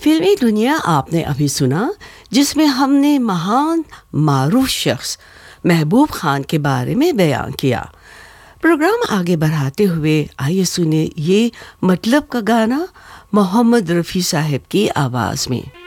फिल्मी दुनिया आपने अभी सुना, जिसमें हमने महान मारूफ शख्स महबूब खान के बारे में बयान किया। प्रोग्राम आगे बढ़ाते हुए आइए सुने ये मतलब का गाना मोहम्मद रफ़ी साहब की आवाज़ में।